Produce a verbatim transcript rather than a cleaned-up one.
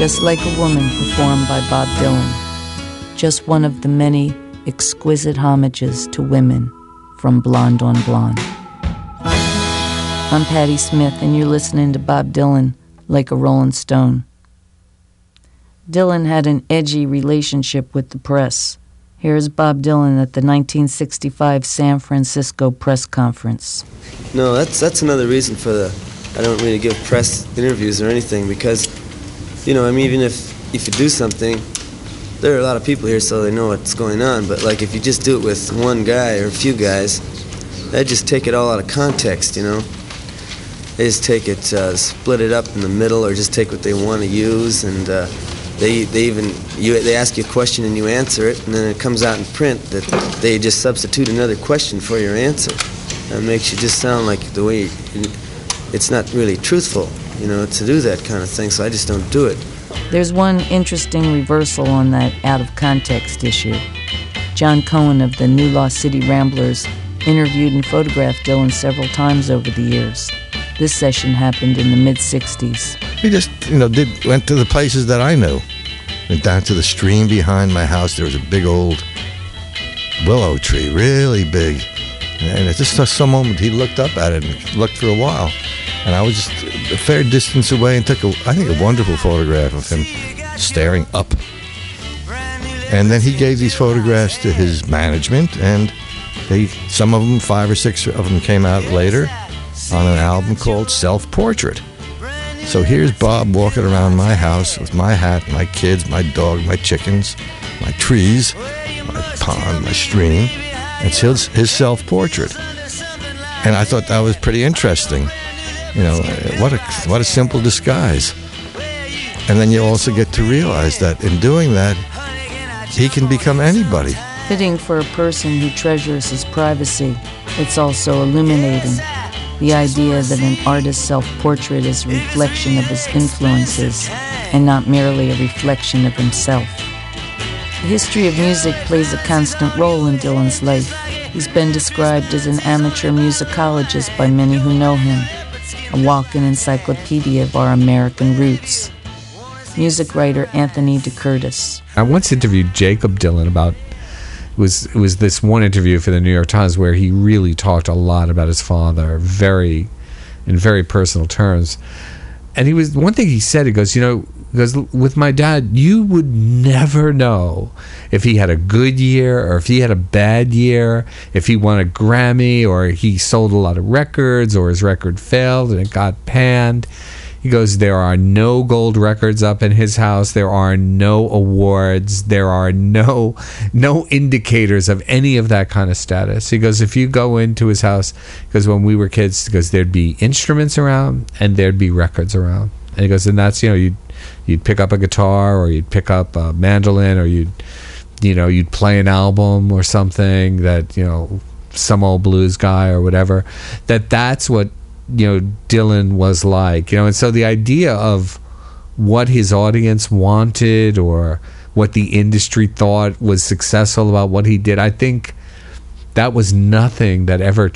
Just Like a Woman, performed by Bob Dylan. Just one of the many exquisite homages to women from Blonde on Blonde. I'm Patti Smith, and you're listening to Bob Dylan, Like a Rolling Stone. Dylan had an edgy relationship with the press. Here's Bob Dylan at the nineteen sixty-five San Francisco press conference. No, that's that's another reason for the, I don't really give press interviews or anything, because, you know, I mean, even if, if you do something, there are a lot of people here so they know what's going on, but like if you just do it with one guy or a few guys, they just take it all out of context, you know. They just take it, uh, split it up in the middle, or just take what they want to use, and uh, they they even you they ask you a question and you answer it, and then it comes out in print that they just substitute another question for your answer. That makes you just sound like the way you, it's not really truthful, you know, to do that kind of thing. So I just don't do it. There's one interesting reversal on that out-of-context issue. John Cohen of the New Lost City Ramblers interviewed and photographed Dylan several times over the years. This session happened in the mid-sixties. We just, you know, did went to the places that I knew. Went down to the stream behind my house. There was a big old willow tree, really big. And at just some moment, he looked up at it and looked for a while. And I was just a fair distance away and took, a, I think, a wonderful photograph of him staring up. And then he gave these photographs to his management, and they, some of them, five or six of them, came out later on an album called Self-Portrait. So here's Bob walking around my house with my hat, my kids, my dog, my chickens, my trees, my pond, my stream. It's his, his self-portrait. And I thought that was pretty interesting. You know, what a what a simple disguise. And then you also get to realize that in doing that, he can become anybody. Fitting for a person who treasures his privacy, it's also illuminating. The idea that an artist's self-portrait is a reflection of his influences and not merely a reflection of himself. The history of music plays a constant role in Dylan's life. He's been described as an amateur musicologist by many who know him, a walking encyclopedia of our American roots. Music writer Anthony DeCurtis. I once interviewed Jacob Dylan about, it was, it was this one interview for the New York Times where he really talked a lot about his father, very, in very personal terms. And he was, one thing he said, he goes, you know, because with my dad, you would never know if he had a good year or if he had a bad year, if he won a Grammy or he sold a lot of records or his record failed and it got panned. He goes, there are no gold records up in his house. There are no awards. There are no no indicators of any of that kind of status. He goes, if you go into his house, because when we were kids, he goes, there'd be instruments around and there'd be records around. And he goes, and that's, you know, you'd, you'd pick up a guitar or you'd pick up a mandolin or you'd, you know, you'd play an album or something that, you know, some old blues guy or whatever, that that's what, you know, Dylan was like, you know. And so the idea of what his audience wanted or what the industry thought was successful about what he did, I think that was nothing that ever